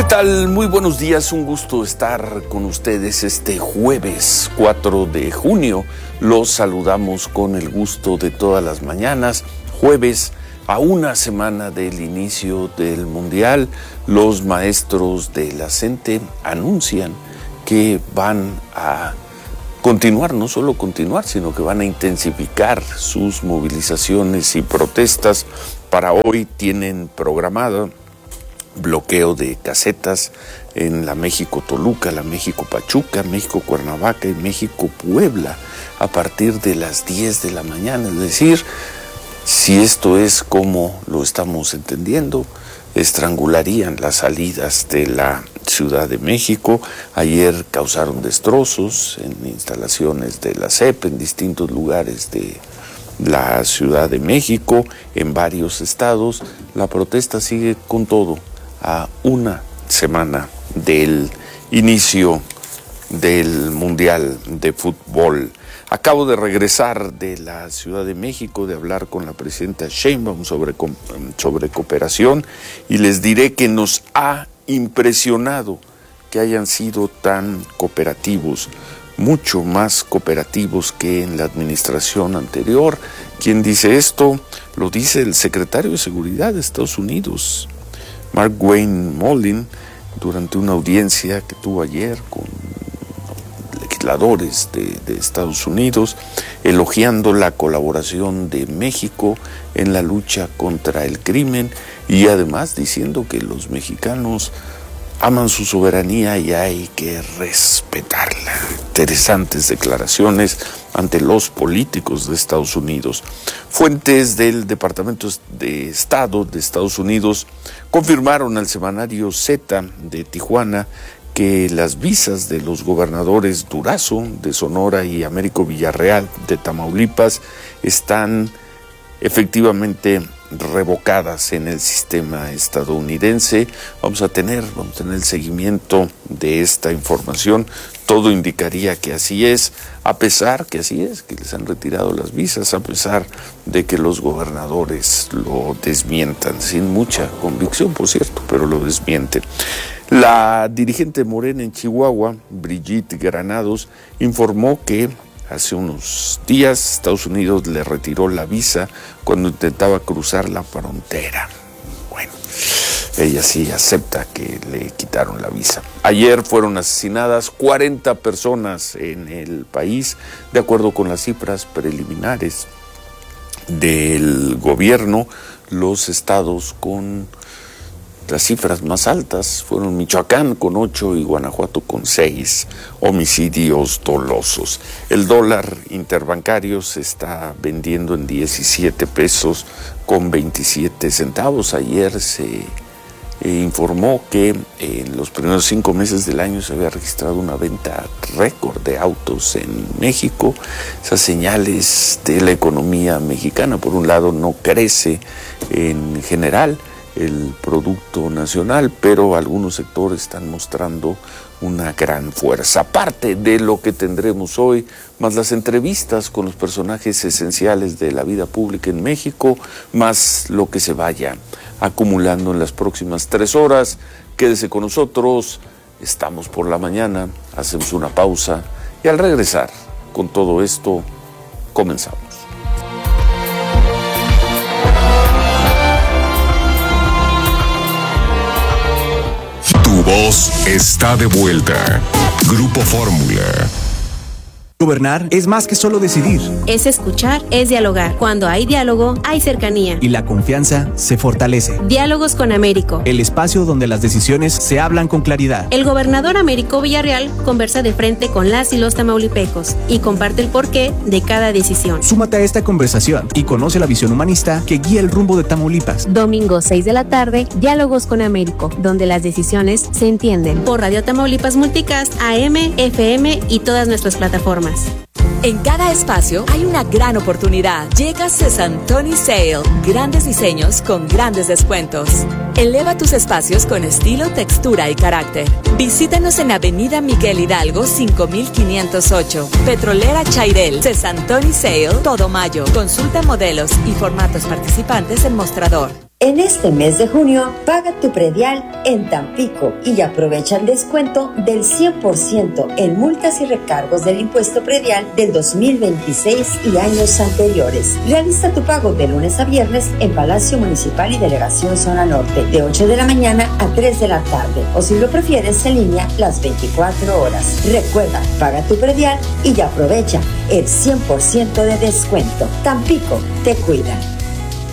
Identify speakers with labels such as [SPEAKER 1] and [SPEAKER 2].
[SPEAKER 1] tal? Muy buenos días, un gusto estar con ustedes este jueves 4 de junio. Los saludamos con el gusto de todas las mañanas. Jueves, a una semana del inicio del Mundial, los maestros de la CENTE anuncian que van a continuar, no solo continuar, sino que van a intensificar sus movilizaciones y protestas. Para hoy tienen programado bloqueo de casetas en la México-Toluca, la México-Pachuca, México-Cuernavaca y México-Puebla a partir de las 10 de la mañana. Es decir, si esto es como lo estamos entendiendo, estrangularían las salidas de la Ciudad de México. Ayer causaron destrozos en instalaciones de la CEP en distintos lugares de la Ciudad de México, en varios estados. La protesta sigue con todo a una semana del inicio del Mundial de Fútbol. Acabo de regresar de la Ciudad de México, de hablar con la presidenta Sheinbaum sobre cooperación, y les diré que nos ha impresionado que hayan sido tan cooperativos, mucho más cooperativos que en la administración anterior. ¿Quién dice esto? Lo dice el secretario de Seguridad de Estados Unidos, Mark Wayne Mullin, durante una audiencia que tuvo ayer con legisladores de Estados Unidos, elogiando la colaboración de México en la lucha contra el crimen y además diciendo que los mexicanos aman su soberanía y hay que respetarla. Interesantes declaraciones ante los políticos de Estados Unidos. Fuentes del Departamento de Estado de Estados Unidos confirmaron al semanario Z de Tijuana que las visas de los gobernadores Durazo de Sonora y Américo Villarreal de Tamaulipas están efectivamente revocadas en el sistema estadounidense. Vamos a tener el seguimiento de esta información. Todo indicaría que así es, a pesar que así es, que les han retirado las visas, a pesar de que los gobernadores lo desmientan, sin mucha convicción, por cierto, pero lo desmienten. La dirigente Morena en Chihuahua, Brigitte Granados, informó que hace unos días Estados Unidos le retiró la visa cuando intentaba cruzar la frontera. Bueno, ella sí acepta que le quitaron la visa. Ayer fueron asesinadas 40 personas en el país, de acuerdo con las cifras preliminares del gobierno. Los estados con las cifras más altas fueron Michoacán con 8 y Guanajuato con 6 homicidios dolosos. El dólar interbancario se está vendiendo en 17 pesos con 27 centavos. Ayer se informó que en los primeros 5 meses del año se había registrado una venta récord de autos en México. Esas señales de la economía mexicana, por un lado, no crece en general el Producto Nacional, pero algunos sectores están mostrando una gran fuerza. Aparte de lo que tendremos hoy, más las entrevistas con los personajes esenciales de la vida pública en México, más lo que se vaya acumulando en las próximas 3 horas. Quédese con nosotros, estamos por la mañana, hacemos una pausa y al regresar con todo esto, comenzamos.
[SPEAKER 2] Tu voz está de vuelta. Grupo Fórmula.
[SPEAKER 3] Gobernar es más que solo decidir.
[SPEAKER 4] Es escuchar, es dialogar. Cuando hay diálogo, hay cercanía.
[SPEAKER 3] Y la confianza se fortalece.
[SPEAKER 4] Diálogos con Américo.
[SPEAKER 3] El espacio donde las decisiones se hablan con claridad.
[SPEAKER 4] El gobernador Américo Villarreal conversa de frente con las y los tamaulipecos y comparte el porqué de cada decisión.
[SPEAKER 3] Súmate a esta conversación y conoce la visión humanista que guía el rumbo de Tamaulipas.
[SPEAKER 4] Domingo 6 de la tarde, Diálogos con Américo, donde las decisiones se entienden. Por Radio Tamaulipas Multicast, AM, FM y todas nuestras plataformas.
[SPEAKER 5] En cada espacio hay una gran oportunidad. Llega Sesantoni Sale. Grandes diseños con grandes descuentos. Eleva tus espacios con estilo, textura y carácter. Visítanos en Avenida Miguel Hidalgo 5508. Petrolera Chairel. Sesantoni Sale, todo mayo. Consulta modelos y formatos participantes en mostrador.
[SPEAKER 6] En este mes de junio, paga tu predial en Tampico y aprovecha el descuento del 100% en multas y recargos del impuesto predial del 2026 y años anteriores. Realiza tu pago de lunes a viernes en Palacio Municipal y Delegación Zona Norte, de 8 de la mañana a 3 de la tarde, o si lo prefieres en línea, las 24 horas. Recuerda, paga tu predial y aprovecha el 100% de descuento. Tampico te cuida.